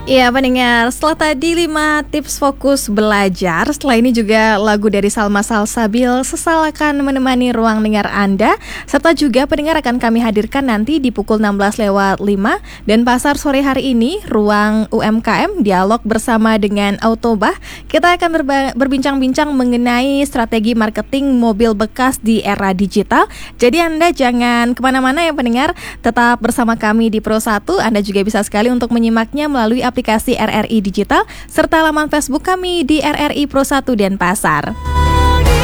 Iya pendengar, setelah tadi 5 tips fokus belajar, setelah ini juga lagu dari Salma Salsabil, Sesal akan menemani ruang dengar Anda. Serta juga pendengar akan kami hadirkan nanti di pukul 16:05 dan pasar sore hari ini, ruang UMKM, dialog bersama dengan Autobah. Kita akan berbincang-bincang mengenai strategi marketing mobil bekas di era digital. Jadi Anda jangan kemana-mana ya pendengar, tetap bersama kami di Pro 1. Anda juga bisa sekali untuk menyimaknya melalui aplikasi RRI Digital serta laman Facebook kami di RRI Pro 1 Denpasar.